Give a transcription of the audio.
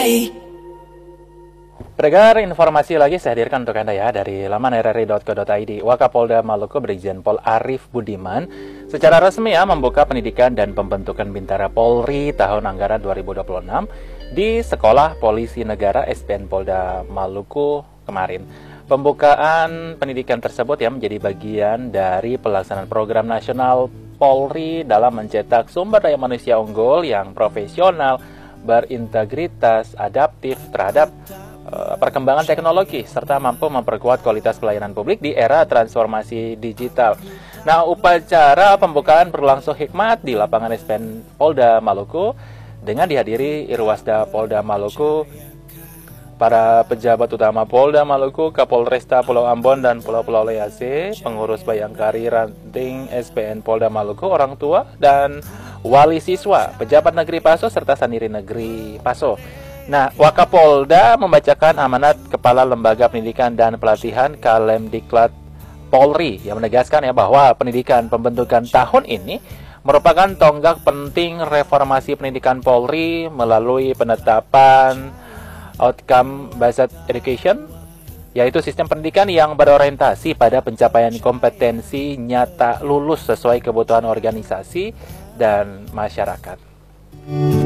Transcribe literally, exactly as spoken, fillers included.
I. Pendengar, informasi lagi saya hadirkan untuk Anda ya dari laman r r i dot co dot i d. Wakapolda Maluku Brigjen Pol Arief Budiman secara resmi ya membuka pendidikan dan pembentukan Bintara Polri tahun anggaran dua ribu dua puluh enam di Sekolah Polisi Negara S P N Polda Maluku kemarin. Pembukaan pendidikan tersebut ya menjadi bagian dari pelaksanaan program nasional Polri dalam mencetak sumber daya manusia unggul yang profesional, berintegritas, adaptif terhadap uh, perkembangan teknologi, serta mampu memperkuat kualitas pelayanan publik di era transformasi digital. Nah, upacara pembukaan berlangsung hikmat di lapangan S P N Polda Maluku dengan dihadiri Irwasda Polda Maluku, para pejabat utama Polda Maluku, Kapolresta Pulau Ambon dan Pulau-Pulau Lease, pengurus Bayangkari Ranting S P N Polda Maluku, orang tua dan wali siswa, pejabat negeri Paso, serta sandiri negeri Paso. Nah, Wakapolda membacakan amanat Kepala Lembaga Pendidikan dan Pelatihan Kalemdiklat Polri yang menegaskan ya bahwa pendidikan pembentukan tahun ini merupakan tonggak penting reformasi pendidikan Polri melalui penetapan outcome based education, yaitu sistem pendidikan yang berorientasi pada pencapaian kompetensi nyata lulus sesuai kebutuhan organisasi dan masyarakat.